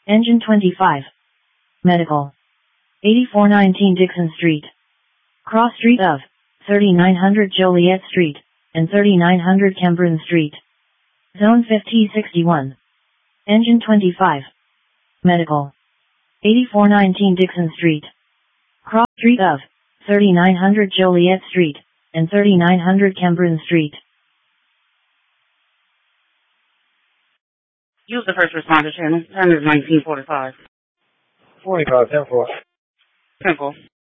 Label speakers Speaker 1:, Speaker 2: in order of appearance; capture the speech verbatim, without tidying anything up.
Speaker 1: Engine twenty-five. Medical. eighty-four nineteen Dixon Street. Cross Street of thirty-nine hundred Joliet Street and thirty-nine hundred Cambron Street. Zone fifty sixty-one. Engine twenty-five. Medical. eighty-four nineteen Dixon Street. Cross Street of thirty-nine hundred Joliet Street and thirty-nine hundred Cambron Street.
Speaker 2: Use the first responder channel. Time is nineteen forty-five.
Speaker 3: forty-five, ten four.
Speaker 2: ten four.